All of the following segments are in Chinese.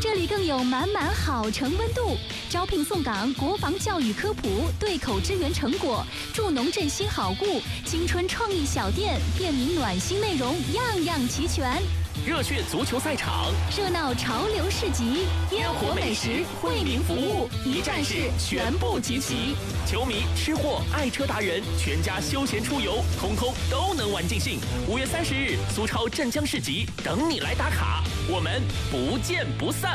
这里更有满满好城温度，招聘送岗、国防教育科普、对口支援成果、助农振兴好故、青春创意小店、便民暖心内容，样样齐全。 热血足球赛场， 热闹潮流市集，烟火美食，惠民服务，一站式全部集齐。 球迷、吃货、爱车达人，全家休闲出游，通通都能玩尽兴。5月30日，苏超镇江市集等你来打卡，我们不见不散。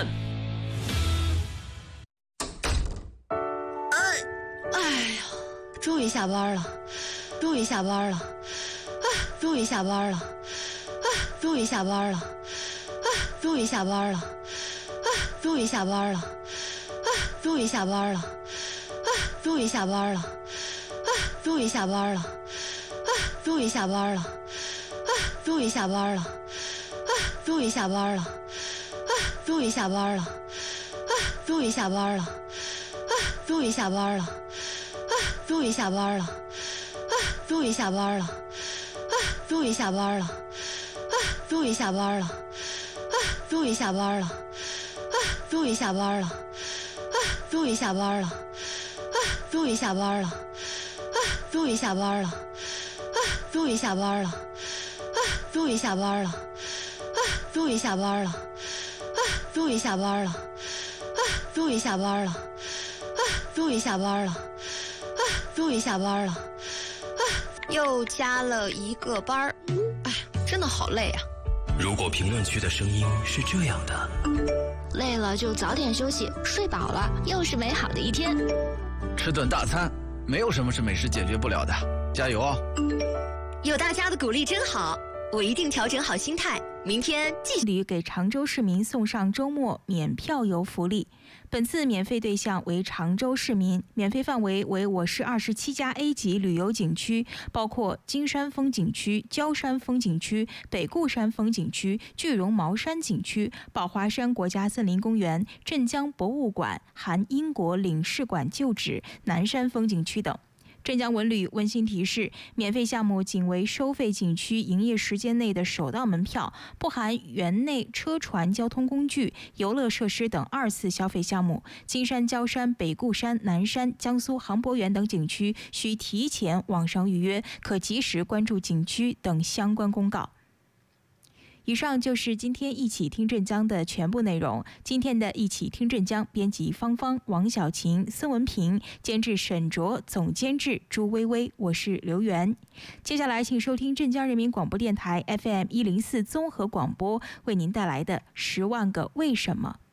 哎呀，终于下班了，终于下班了，终于下班了。终于下班了，终于下班了，终于下班了，终于下班了，终于下班了，终于下班了，终于下班了，终于下班了，终于下班了，终于下班了，终于下班了，终于下班了，终于下班了，终于下班了，终于下班了。终于下班了，终于下班了，终于下班了，终于下班了，终于下班了，终于下班了，终于下班了，终于下班了，终于下班了，终于下班了，终于下班了，终于下班了，终于下班了，又加了一个班儿，哎，真的好累啊。 如果评论区的声音是这样的， 累了就早点休息，睡饱了又是美好的一天。 吃顿大餐，没有什么是美食解决不了的，加油哦！ 有大家的鼓励真好，我一定调整好心态，明天继续。 给常州市民送上周末免票游福利。本次免费对象为常州市民，免费范围为我市27家 A 级旅游景区，包括金山风景区、焦山风景区、北固山风景区、句容茅山景区、宝华山国家森林公园、镇江博物馆、含英国领事馆旧址、南山风景区等。镇江文旅温馨提示：免费项目仅为收费景区营业时间内的首道门票，不含园内车船交通工具、游乐设施等2次消费项目。金山、焦山、北固山、南山、江苏航博园等景区需提前网上预约，可及时关注景区等相关公告。以上就是今天一起听镇江的全部内容。今天的一起听镇江，编辑芳芳、王小晴、孙文平，监制沈卓，总监制朱薇薇，我是刘媛。接下来请收听镇江人民广播电台 FM104综合广播为您带来的10万个为什么。